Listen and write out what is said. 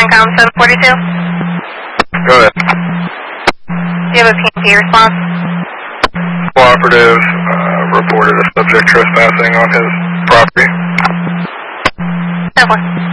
CENTCOM 742. Go ahead. Do you have a PNP response? Cooperative reported a subject trespassing on his property. Definitely.